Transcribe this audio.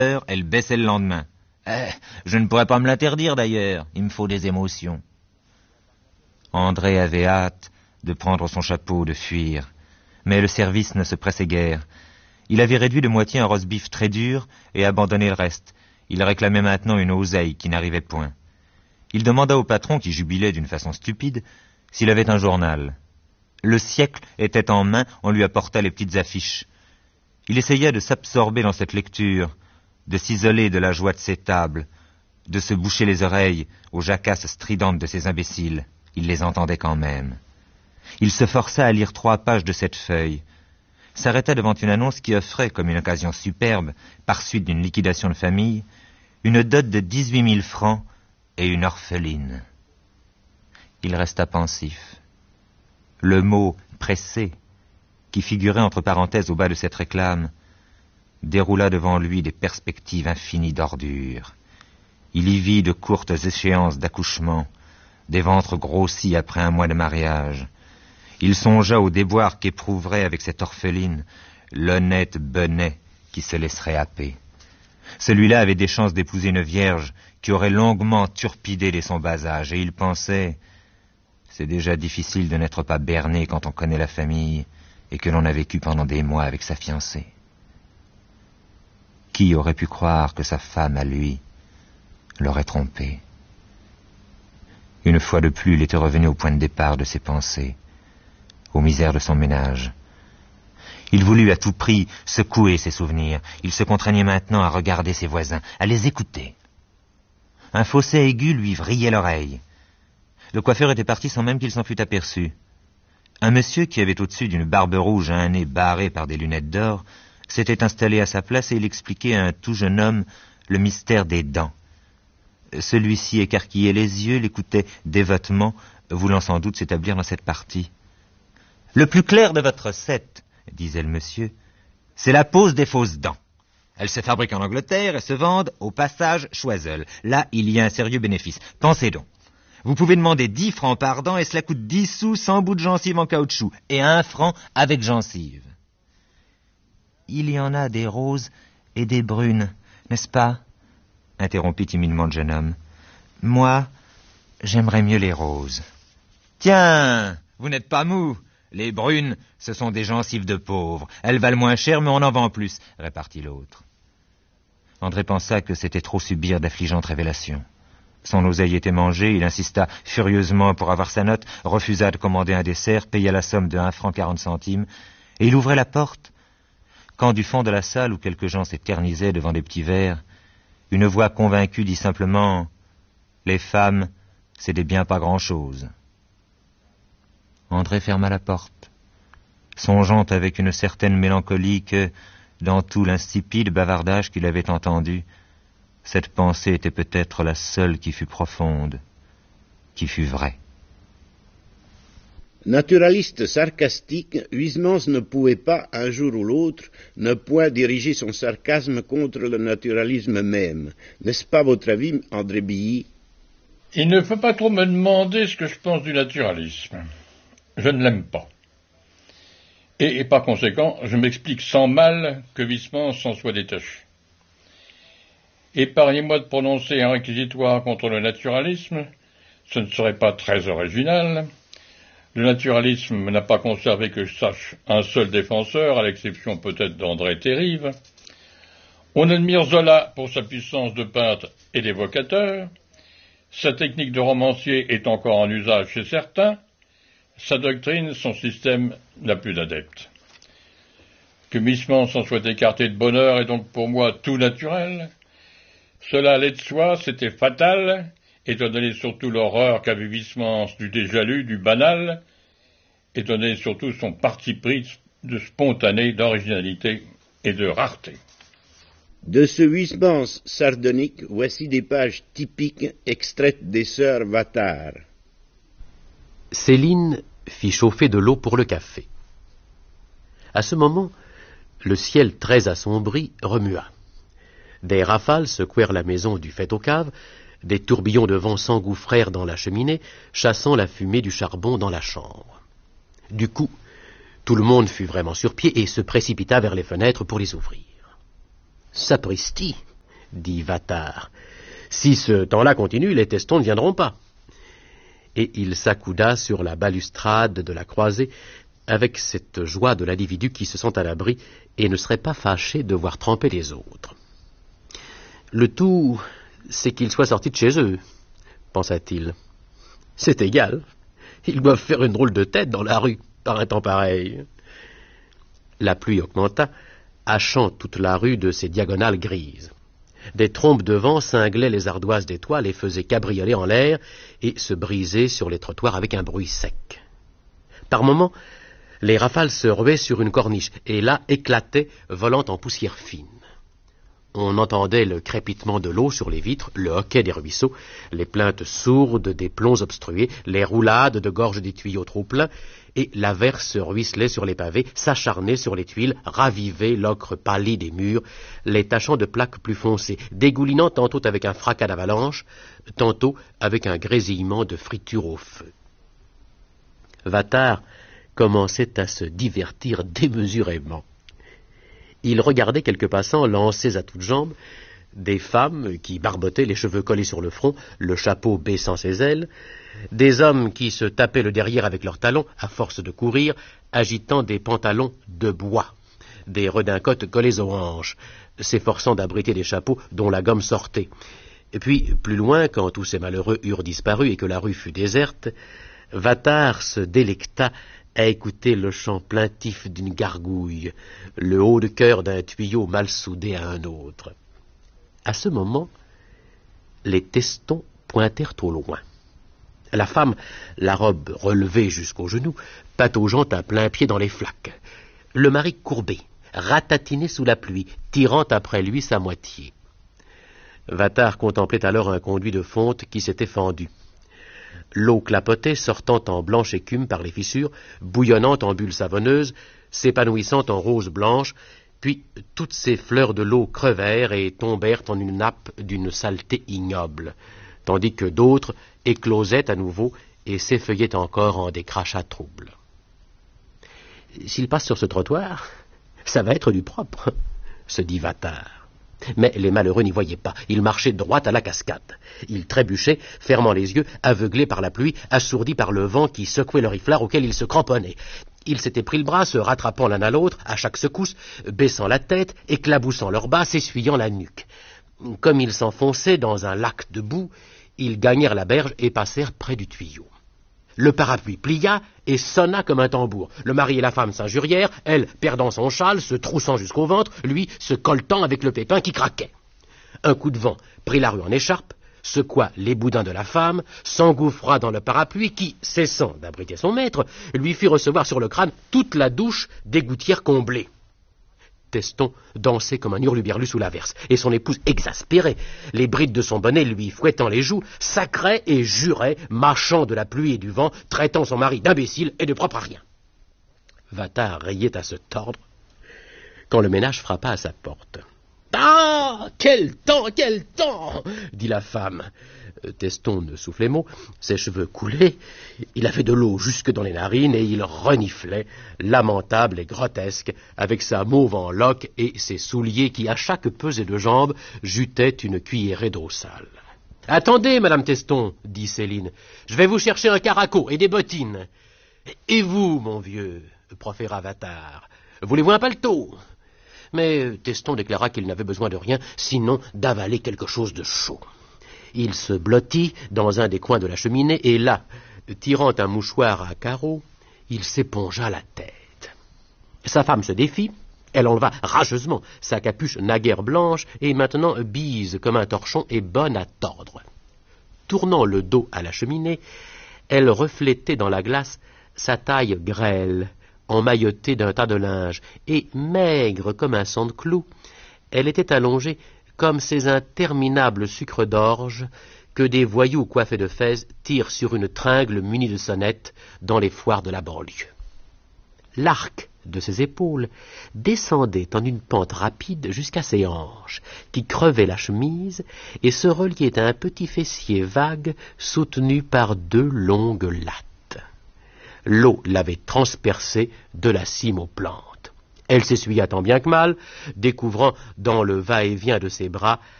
elle baissait le lendemain. Je ne pourrais pas me l'interdire d'ailleurs, il me faut des émotions. André avait hâte de prendre son chapeau, de fuir. Mais le service ne se pressait guère. Il avait réduit de moitié un roast-beef très dur et abandonné le reste. Il réclamait maintenant une oseille qui n'arrivait point. Il demanda au patron, qui jubilait d'une façon stupide, s'il avait un journal. Le siècle était en main, on lui apporta les petites affiches. Il essaya de s'absorber dans cette lecture, de s'isoler de la joie de ses tables, de se boucher les oreilles aux jacasses stridentes de ces imbéciles. Il les entendait quand même. Il se força à lire 3 pages de cette feuille, s'arrêta devant une annonce qui offrait, comme une occasion superbe, par suite d'une liquidation de famille, une dot de 18 000 francs et une orpheline. Il resta pensif. Le mot « pressé », qui figurait entre parenthèses au bas de cette réclame, déroula devant lui des perspectives infinies d'ordures. Il y vit de courtes échéances d'accouchement, des ventres grossis après un mois de mariage. Il songea au déboire qu'éprouverait avec cette orpheline l'honnête Benet qui se laisserait happer. Celui-là avait des chances d'épouser une vierge qui aurait longuement turpidé dès son bas âge, et il pensait « C'est déjà difficile de n'être pas berné quand on connaît la famille et que l'on a vécu pendant des mois avec sa fiancée. » Qui aurait pu croire que sa femme, à lui, l'aurait trompé? Une fois de plus, il était revenu au point de départ de ses pensées, aux misères de son ménage. Il voulut à tout prix secouer ses souvenirs. Il se contraignait maintenant à regarder ses voisins, à les écouter. Un fausset aigu lui vrillait l'oreille. Le coiffeur était parti sans même qu'il s'en fût aperçu. Un monsieur qui avait au-dessus d'une barbe rouge et un nez barré par des lunettes d'or s'était installé à sa place et il expliquait à un tout jeune homme le mystère des dents. Celui-ci écarquillait les yeux, l'écoutait dévotement, voulant sans doute s'établir dans cette partie. « Le plus clair de votre recette, disait le monsieur, c'est la pose des fausses dents. Elles se fabriquent en Angleterre et se vendent au passage Choiseul. Là, il y a un sérieux bénéfice. Pensez donc. Vous pouvez demander 10 francs par dent et cela coûte 10 sous sans bout de gencive en caoutchouc et 1 franc avec gencive. Il y en a des roses et des brunes, n'est-ce pas? Interrompit timidement le jeune homme. Moi, j'aimerais mieux les roses. Tiens, vous n'êtes pas mou. Les brunes, ce sont des gencives de pauvres. Elles valent moins cher, mais on en vend plus, répartit l'autre. André pensa que c'était trop subir d'affligeantes révélations. Son oseille était mangée, il insista furieusement pour avoir sa note, refusa de commander un dessert, paya la somme de 1 franc 40 centimes, et il ouvrait la porte, quand du fond de la salle où quelques gens s'éternisaient devant des petits verres, une voix convaincue dit simplement « Les femmes, c'est des bien pas grand-chose ». André ferma la porte, songeant avec une certaine mélancolie que, dans tout l'insipide bavardage qu'il avait entendu, cette pensée était peut-être la seule qui fût profonde, qui fût vraie. Naturaliste sarcastique, Huysmans ne pouvait pas, un jour ou l'autre, ne point diriger son sarcasme contre le naturalisme même. N'est-ce pas votre avis, André Billy? Il ne faut pas trop me demander ce que je pense du naturalisme. Je ne l'aime pas. Et par conséquent, je m'explique sans mal que Huysmans s'en soit détaché. Épargnez-moi de prononcer un réquisitoire contre le naturalisme, ce ne serait pas très original. Le naturalisme n'a pas conservé que je sache un seul défenseur, à l'exception peut-être d'André Terrive. On admire Zola pour sa puissance de peintre et d'évocateur. Sa technique de romancier est encore en usage chez certains. Sa doctrine, son système, n'a plus d'adeptes. Que Huysmans s'en soit écarté de bonne heure est donc pour moi tout naturel. Cela allait de soi, c'était fatal, étant donné surtout l'horreur qu'avait Huysmans du déjà lu, du banal, étant donné surtout son parti pris de spontané, d'originalité et de rareté. De ce Huysmans sardonique, voici des pages typiques extraites des sœurs Vattard. Céline fit chauffer de l'eau pour le café. À ce moment, le ciel très assombri remua. Des rafales secouèrent la maison du fait aux caves, des tourbillons de vent s'engouffrèrent dans la cheminée, chassant la fumée du charbon dans la chambre. Du coup, tout le monde fut vraiment sur pied et se précipita vers les fenêtres pour les ouvrir. Sapristi, dit Vathar. Si ce temps-là continue, les Testons ne viendront pas. Et il s'accouda sur la balustrade de la croisée avec cette joie de l'individu qui se sent à l'abri et ne serait pas fâché de voir tremper les autres. Le tout, c'est qu'ils soient sortis de chez eux, pensa-t-il. C'est égal, ils doivent faire une drôle de tête dans la rue par un temps pareil. La pluie augmenta, hachant toute la rue de ses diagonales grises. Des trompes de vent cinglaient les ardoises des toits, les faisaient cabrioler en l'air et se briser sur les trottoirs avec un bruit sec. Par moments, les rafales se ruaient sur une corniche et là éclataient, volant en poussière fine. On entendait le crépitement de l'eau sur les vitres, le hoquet des ruisseaux, les plaintes sourdes des plombs obstrués, les roulades de gorge des tuyaux trop pleins, et l'averse ruisselait sur les pavés, s'acharnait sur les tuiles, ravivait l'ocre pâli des murs, les tachant de plaques plus foncées, dégoulinant tantôt avec un fracas d'avalanche, tantôt avec un grésillement de friture au feu. Vathar commençait à se divertir démesurément. Il regardait quelques passants lancés à toutes jambes, des femmes qui barbotaient les cheveux collés sur le front, le chapeau baissant ses ailes, des hommes qui se tapaient le derrière avec leurs talons, à force de courir, agitant des pantalons de bois, des redingotes collées aux hanches, s'efforçant d'abriter des chapeaux dont la gomme sortait. Et puis, plus loin, quand tous ces malheureux eurent disparu et que la rue fut déserte, Vathar se délecta à écouter le chant plaintif d'une gargouille, le haut de cœur d'un tuyau mal soudé à un autre. À ce moment, les Testons pointèrent au loin. La femme, la robe relevée jusqu'aux genoux, pataugeant à plein pied dans les flaques. Le mari courbé, ratatiné sous la pluie, tirant après lui sa moitié. Vathar contemplait alors un conduit de fonte qui s'était fendu. L'eau clapotait, sortant en blanche écume par les fissures, bouillonnant en bulles savonneuses, s'épanouissant en roses blanches, puis toutes ces fleurs de l'eau crevèrent et tombèrent en une nappe d'une saleté ignoble, tandis que d'autres éclosaient à nouveau et s'effeuillaient encore en des crachats troubles. S'il passe sur ce trottoir, ça va être du propre, se dit Vathar. Mais les malheureux n'y voyaient pas. Ils marchaient droit à la cascade. Ils trébuchaient, fermant les yeux, aveuglés par la pluie, assourdis par le vent qui secouait le riflard auquel ils se cramponnaient. Ils s'étaient pris le bras, se rattrapant l'un à l'autre, à chaque secousse, baissant la tête, éclaboussant leurs bas, s'essuyant la nuque. Comme ils s'enfonçaient dans un lac de boue, ils gagnèrent la berge et passèrent près du tuyau. Le parapluie plia et sonna comme un tambour. Le mari et la femme s'injurièrent, elle perdant son châle, se troussant jusqu'au ventre, lui se colletant avec le pépin qui craquait. Un coup de vent prit la rue en écharpe, secoua les boudins de la femme, s'engouffra dans le parapluie qui, cessant d'abriter son maître, lui fit recevoir sur le crâne toute la douche des gouttières comblées. Teston dansait comme un hurluberlu sous l'averse, et son épouse exaspérée, les brides de son bonnet lui fouettant les joues, sacrait et jurait, mâchant de la pluie et du vent, traitant son mari d'imbécile et de propre à rien. Vathar riait à se tordre, quand le ménage frappa à sa porte. « Ah, quel temps, dit la femme. Teston ne soufflait mot, ses cheveux coulaient, il avait de l'eau jusque dans les narines et il reniflait, lamentable et grotesque, avec sa mauve en loques et ses souliers qui, à chaque pesée de jambes, jutaient une cuillerée d'eau sale. « Attendez, madame Teston, dit Céline, je vais vous chercher un caraco et des bottines. Et vous, mon vieux, proféra Vathar, voulez-vous un paletot ?» Mais Teston déclara qu'il n'avait besoin de rien, sinon d'avaler quelque chose de chaud. Il se blottit dans un des coins de la cheminée, et là, tirant un mouchoir à carreaux, il s'épongea la tête. Sa femme se défit, elle enleva rageusement sa capuche naguère blanche, et maintenant bise comme un torchon et bonne à tordre. Tournant le dos à la cheminée, elle reflétait dans la glace sa taille grêle, emmaillotée d'un tas de linge, et maigre comme un cent de clous, elle était allongée comme ces interminables sucres d'orge que des voyous coiffés de fez tirent sur une tringle munie de sonnettes dans les foires de la banlieue. L'arc de ses épaules descendait en une pente rapide jusqu'à ses hanches, qui crevaient la chemise et se reliaient à un petit fessier vague soutenu par 2 longues lattes. L'eau l'avait transpercée de la cime aux plantes. Elle s'essuya tant bien que mal, découvrant dans le va-et-vient de ses bras